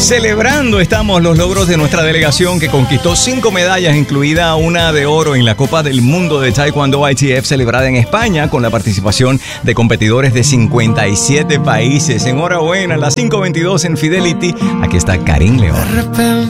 Celebrando estamos los logros de nuestra delegación que conquistó 5 medallas, incluida una de oro en la Copa del Mundo de Taekwondo ITF celebrada en España con la participación de competidores de 57 países. Enhorabuena, las 5:22 en Fidelity. Aquí está Karim León.